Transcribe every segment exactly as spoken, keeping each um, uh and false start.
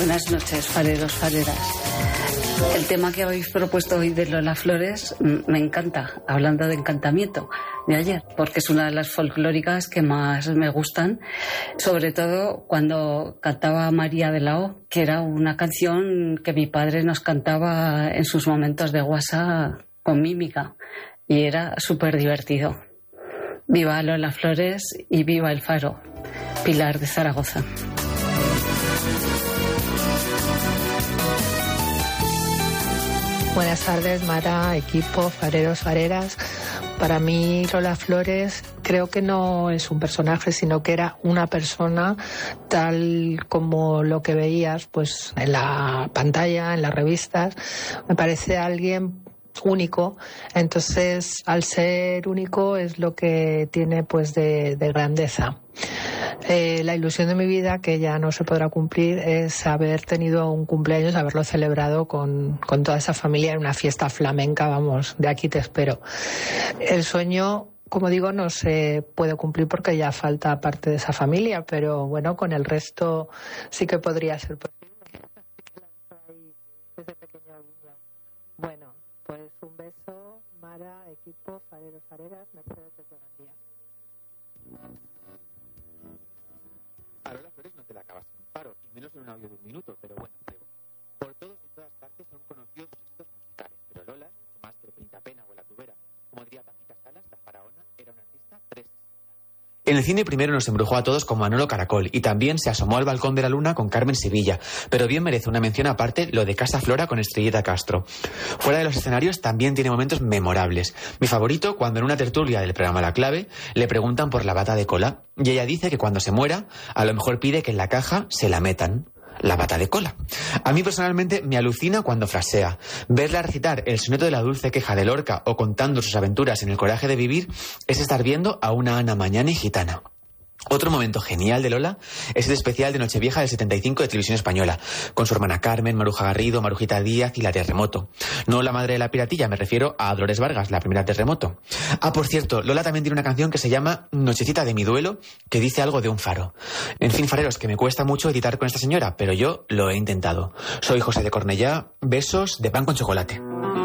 Buenas noches, fareros, fareras. El tema que habéis propuesto hoy de Lola Flores me encanta, hablando de encantamiento de ayer, porque es una de las folclóricas que más me gustan, sobre todo cuando cantaba María de la O, que era una canción que mi padre nos cantaba en sus momentos de guasa con mímica, y era súper divertido. Viva Lola Flores y viva el Faro. Pilar de Zaragoza. Buenas tardes, Mara, equipo, fareros, fareras. Para mí, Lola Flores creo que no es un personaje, sino que era una persona tal como lo que veías pues en la pantalla, en las revistas. Me parece alguien único, entonces al ser único es lo que tiene pues de, de grandeza. Eh, la ilusión de mi vida, que ya no se podrá cumplir, es haber tenido un cumpleaños, haberlo celebrado con, con toda esa familia en una fiesta flamenca, vamos, de aquí te espero. El sueño, como digo, no se puede cumplir porque ya falta parte de esa familia, pero bueno, con el resto sí que podría ser posible. Bueno, pues un beso, Mara, equipo, fareros, fareras, Mercedes desde Gandía. A Lola Flores no te la acabas en un faro, y menos en un audio de un minuto, pero bueno, digo, por todos y todas partes son conocidos sus éxitos musicales, pero Lola, más que Pinta Pena o La Tubera, como diría Paquita Salas, la faraona era una artista tres. En el cine primero nos embrujó a todos con Manolo Caracol y también se asomó al balcón de la luna con Carmen Sevilla, pero bien merece una mención aparte lo de Casa Flora con Estrellita Castro. Fuera de los escenarios también tiene momentos memorables. Mi favorito cuando en una tertulia del programa La Clave le preguntan por la bata de cola y ella dice que cuando se muera a lo mejor pide que en la caja se la metan. La bata de cola. A mí personalmente me alucina cuando frasea. Verla recitar el soneto de la dulce queja de Lorca o contando sus aventuras en el coraje de vivir es estar viendo a una Ana Mañani gitana. Otro momento genial de Lola es el especial de Nochevieja del setenta y cinco de Televisión Española, con su hermana Carmen, Maruja Garrido, Marujita Díaz y la Terremoto. No la madre de la piratilla, me refiero a Dolores Vargas, la primera Terremoto. Ah, por cierto, Lola también tiene una canción que se llama Nochecita de mi duelo, que dice algo de un faro. En fin, fareros, que me cuesta mucho editar con esta señora, pero yo lo he intentado. Soy José de Cornellá, besos de pan con chocolate.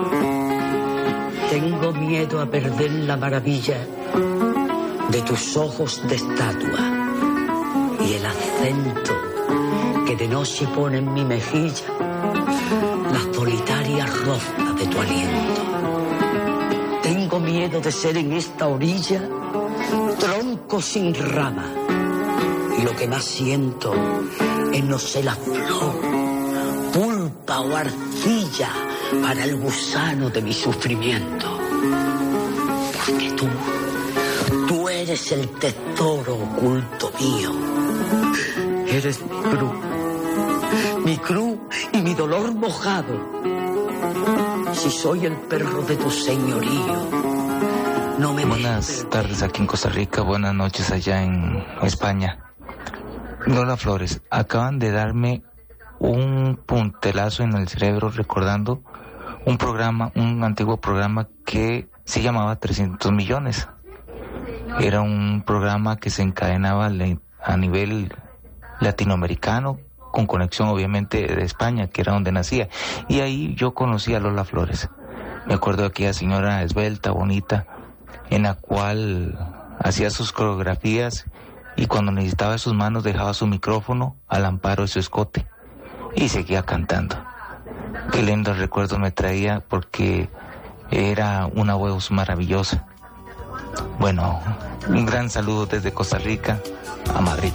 Tengo miedo a perder la maravilla de tus ojos de estatua y el acento que de noche pone en mi mejilla la solitaria roza de tu aliento. Tengo miedo de ser en esta orilla tronco sin rama y lo que más siento es no ser la flor, pulpa o arcilla para el gusano de mi sufrimiento. Porque tú Tú eres el tesoro oculto mío. Eres mi cruz, mi cruz y mi dolor mojado. Si soy el perro de tu señorío, no me... Buenas tardes aquí en Costa Rica, buenas noches allá en España. Lola Flores, acaban de darme un puntelazo en el cerebro recordando un programa, un antiguo programa que se llamaba trescientos millones. Era un programa que se encadenaba a nivel latinoamericano, con conexión obviamente de España, que era donde nacía. Y ahí yo conocí a Lola Flores. Me acuerdo de aquella señora esbelta, bonita, en la cual hacía sus coreografías y cuando necesitaba sus manos dejaba su micrófono al amparo de su escote y seguía cantando. Qué lindo recuerdo me traía porque era una voz maravillosa. Bueno, un gran saludo desde Costa Rica a Madrid.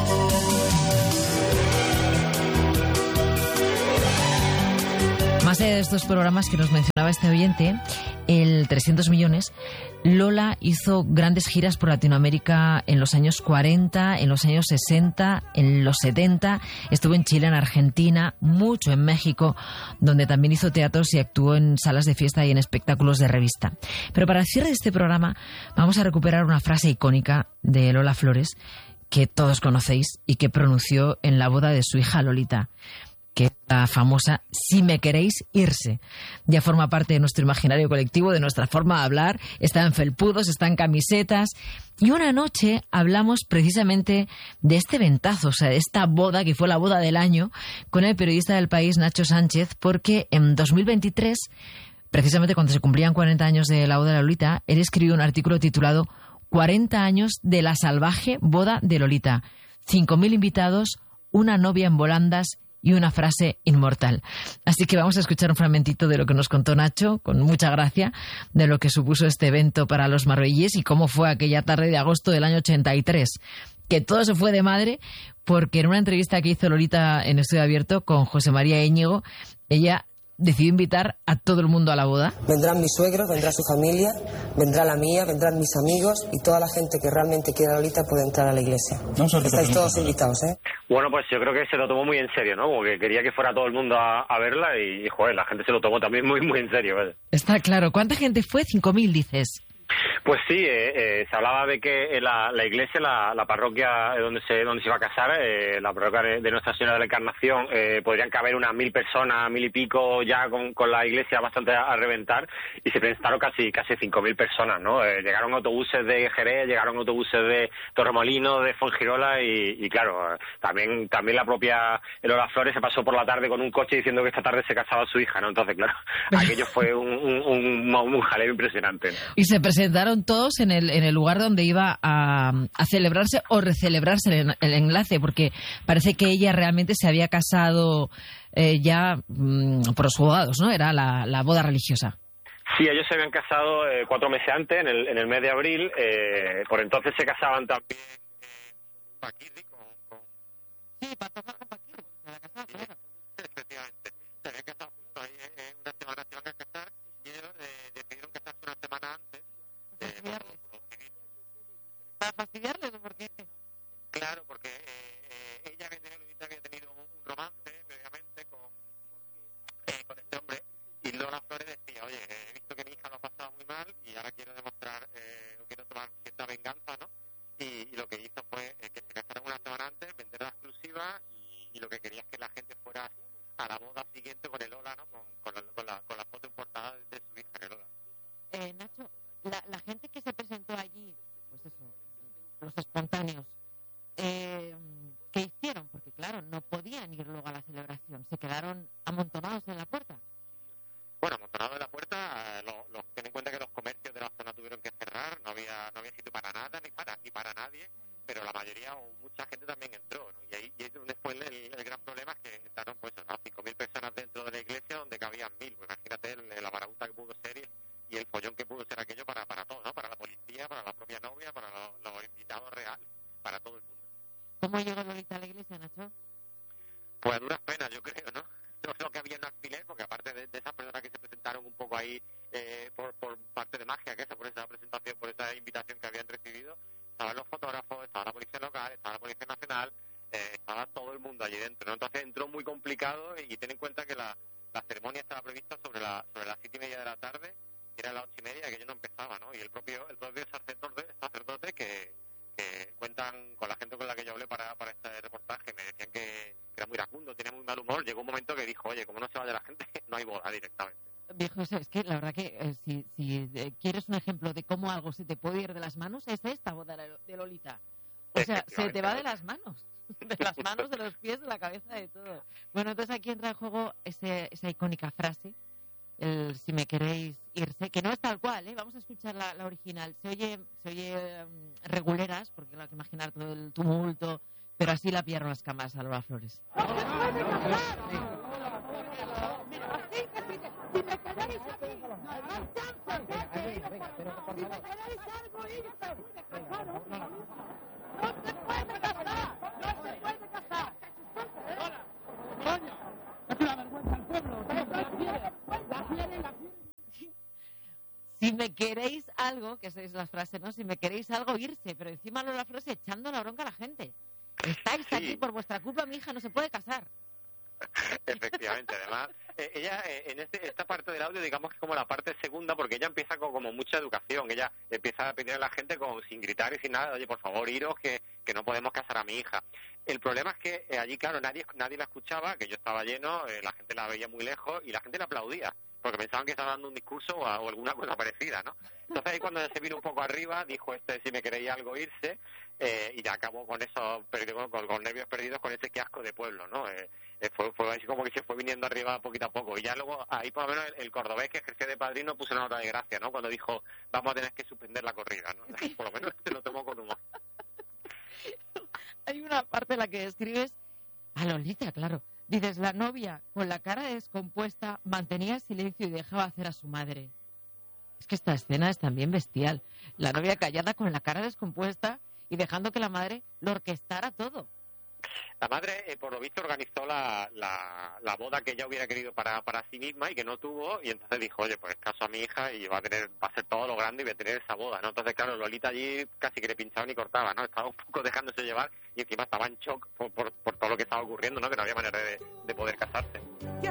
Más allá de estos programas que nos mencionaba este oyente, el trescientos millones, Lola hizo grandes giras por Latinoamérica en los años cuarenta, en los años sesenta, en los setenta. Estuvo en Chile, en Argentina, mucho en México, donde también hizo teatros y actuó en salas de fiesta y en espectáculos de revista. Pero para el cierre de este programa vamos a recuperar una frase icónica de Lola Flores que todos conocéis y que pronunció en la boda de su hija Lolita, que es la famosa "si me queréis, irse". Ya forma parte de nuestro imaginario colectivo, de nuestra forma de hablar. Está en felpudos, está en camisetas. Y una noche hablamos precisamente de este ventazo, o sea, de esta boda que fue la boda del año, con el periodista del País, Nacho Sánchez, porque en dos mil veintitrés, precisamente cuando se cumplían cuarenta años de la boda de Lolita, él escribió un artículo titulado cuarenta años de la salvaje boda de Lolita. cinco mil invitados, una novia en volandas y una frase inmortal. Así que vamos a escuchar un fragmentito de lo que nos contó Nacho, con mucha gracia, de lo que supuso este evento para los marbellíes y cómo fue aquella tarde de agosto del año ochenta y tres. Que todo se fue de madre, porque en una entrevista que hizo Lolita en Estudio Abierto con José María Íñigo, ella decidió invitar a todo el mundo a la boda. Vendrán mis suegros, vendrá su familia, vendrá la mía, vendrán mis amigos y toda la gente que realmente quiera a Lolita puede entrar a la iglesia. No, estáis todos invitados, ¿eh? Bueno, pues yo creo que se lo tomó muy en serio, ¿no? Como que quería que fuera todo el mundo a, a verla y, y, joder, la gente se lo tomó también muy, muy en serio, ¿vale? Está claro. ¿Cuánta gente fue? cinco mil, dices. Pues sí, eh, eh, se hablaba de que la, la iglesia, la, la parroquia donde se donde se iba a casar, eh, la parroquia de, de Nuestra Señora de la Encarnación, eh, podrían caber unas mil personas, mil y pico, ya con, con la iglesia bastante a, a reventar, y se prestaron casi casi cinco mil personas, ¿no? Eh, llegaron autobuses de Jerez, llegaron autobuses de Torremolinos, de Fuengirola, y, y claro, también también la propia Lola Flores se pasó por la tarde con un coche diciendo que esta tarde se casaba su hija, ¿no? Entonces, claro, aquello fue un, un, un, un jaleo impresionante, ¿no? Y se presentaron todos en el en el lugar donde iba a, a celebrarse o recelebrarse el, el enlace, porque parece que ella realmente se había casado eh, ya mmm, por los juzgados, ¿no? Era la, la boda religiosa. Sí, ellos se habían casado eh, cuatro meses antes, en el, en el mes de abril. Eh, por entonces se casaban también eh, Paquirri con, con... Sí, para tocar con Paquirri, se la casaron, claro. Efectivamente. Se habían casado justo ahí eh, una semana se iban a casar y ellos eh, decidieron casarse una semana antes. ¿Para fastidiarles o por qué? Claro, porque eh, eh, ella había tenido, había tenido un, un romance previamente con, eh, con este hombre, y Lola Flores decía, oye, he visto que mi hija lo ha pasado muy mal y ahora quiero demostrar, eh, quiero tomar cierta venganza, ¿no? Y, y lo que hizo fue eh, que se casaron una semana antes, vender la exclusiva, y, y lo que quería es que la gente fuera a la boda siguiente con el Lola, ¿no? Con, con, la, con, la, con la foto importada de su hija, el Lola. Eh, Nacho, la, la gente que se presentó allí, pues eso, los espontáneos, eh, ¿qué hicieron? Porque claro, no podían ir luego a la celebración, se quedaron amontonados en la puerta. Bueno, amontonados en la puerta, lo, lo, ten en cuenta que los comercios de la zona tuvieron que cerrar, no había no había sitio para nada, ni para ni para nadie, pero la mayoría o mucha gente también entró, ¿no? Y ahí y después el, el gran problema es que entraron pues ¿no? cinco mil personas dentro de la iglesia donde cabían mil, pues imagínate el, la marabunta que pudo ser y, y el follón que pudo ser aquello para, para todos, ¿no? Para la policía, para la propia novia, para los, los invitados reales, para todo el mundo. ¿Cómo llegó Lolita a la iglesia, Nacho? Pues a duras penas, yo creo, ¿no? Yo creo que había un alfiler, porque aparte de, de esas personas que se presentaron un poco ahí eh, por, por parte de magia, que esa, por esa presentación, por esa invitación que habían recibido, estaban los fotógrafos, estaba la Policía Local, estaba la Policía Nacional, eh, estaba todo el mundo allí dentro, ¿no? Entonces entró muy complicado y ten en cuenta que la, la ceremonia estaba prevista sobre, la, sobre las siete y media de la tarde, y era las ocho y media, que yo no empezaba, ¿no? Y el propio el propio sacerdote, sacerdote que, que cuentan con la gente con la que yo hablé para, para este reportaje, me decían que, que era muy iracundo, tenía muy mal humor, llegó un momento que dijo, oye, como no se vaya la gente, no hay boda directamente. Viejo, es que la verdad que eh, si, si eh, quieres un ejemplo de cómo algo se te puede ir de las manos, es esta boda de Lolita. O sea, se te va de las manos, de las manos, de los pies, de la cabeza, de todo. Bueno, entonces aquí entra en juego ese, esa icónica frase, el si me queréis irse, que no es tal cual, ¿eh? Vamos a escuchar la, la original. Se oye, se oye um, reguleras, porque hay que imaginar todo el tumulto, pero así la pillaron las cámaras a Lola Flores. Si me queréis algo, que esa es la frase, ¿no? Si me queréis algo, irse, pero encima Lola Flores echando la bronca a la gente. Estáis sí. aquí por vuestra culpa, mi hija no se puede casar. Efectivamente, además, eh, ella eh, en este, esta parte del audio, digamos que es como la parte segunda, porque ella empieza con como mucha educación, ella empieza a pedir a la gente con, sin gritar y sin nada, oye, por favor, iros, que, que no podemos casar a mi hija. El problema es que eh, allí, claro, nadie nadie la escuchaba, que yo estaba lleno, eh, la gente la veía muy lejos y la gente la aplaudía. porque pensaban que estaba dando un discurso o, o alguna cosa parecida, ¿no? Entonces ahí cuando se vino un poco arriba, dijo este, si me queréis algo, irse, eh, y ya acabó con esos perdidos, con, con nervios perdidos, con ese qué asco de pueblo, ¿no? Eh, eh, fue, fue así como que se fue viniendo arriba poquito a poco, y ya luego, ahí por lo menos el, el cordobés que ejerció de padrino puso una nota de gracia, ¿no? Cuando dijo, vamos a tener que suspender la corrida, ¿no? Por lo menos se lo tomó con humor. Hay una parte en la que escribes a Lolita, claro. Dices, la novia, con la cara descompuesta, mantenía silencio y dejaba hacer a su madre. Es que esta escena es también bestial. La novia callada con la cara descompuesta y dejando que la madre lo orquestara todo. La madre, eh, por lo visto, organizó la, la, la boda que ella hubiera querido para, para sí misma y que no tuvo, y entonces dijo, oye, pues caso a mi hija y va a tener va a ser todo lo grande y voy a tener esa boda, ¿no? Entonces, claro, Lolita allí casi que le pinchaba ni cortaba, ¿no? Estaba un poco dejándose llevar y encima estaba en shock por, por, por todo lo que estaba ocurriendo, ¿no? Que no había manera de, de poder casarse.